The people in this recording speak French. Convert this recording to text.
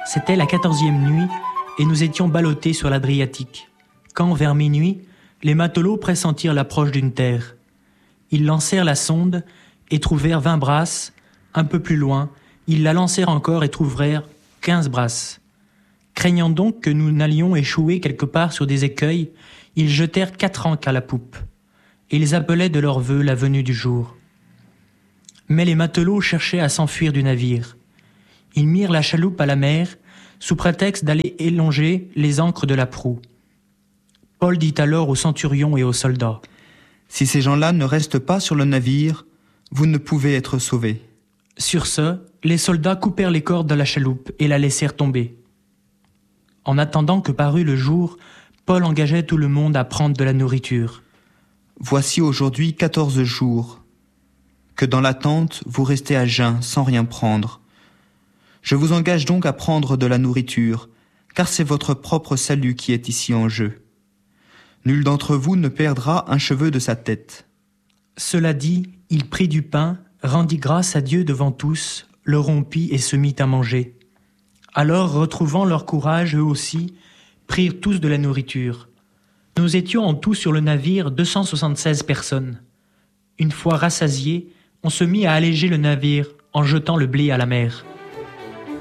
C'était la 14e nuit et nous étions ballottés sur l'Adriatique. Quand, vers minuit, les matelots pressentirent l'approche d'une terre. Ils lancèrent la sonde et trouvèrent 20 brasses. Un peu plus loin, ils la lancèrent encore et trouvèrent 15 brasses. Craignant donc que nous n'allions échouer quelque part sur des écueils, ils jetèrent 4 ancres à la poupe. Et ils appelaient de leur vœu la venue du jour. Mais les matelots cherchaient à s'enfuir du navire. Ils mirent la chaloupe à la mer, sous prétexte d'aller élonger les ancres de la proue. Paul dit alors aux centurions et aux soldats : « Si ces gens-là ne restent pas sur le navire, vous ne pouvez être sauvés. » Sur ce, les soldats coupèrent les cordes de la chaloupe et la laissèrent tomber. En attendant que parût le jour, Paul engageait tout le monde à prendre de la nourriture. « Voici aujourd'hui 14 jours, que dans la tente vous restez à jeun sans rien prendre. Je vous engage donc à prendre de la nourriture, car c'est votre propre salut qui est ici en jeu. Nul d'entre vous ne perdra un cheveu de sa tête. » Cela dit, il prit du pain, rendit grâce à Dieu devant tous, le rompit et se mit à manger. Alors, retrouvant leur courage, eux aussi, prirent tous de la nourriture. Nous étions en tout sur le navire 276 personnes. Une fois rassasiés, on se mit à alléger le navire en jetant le blé à la mer.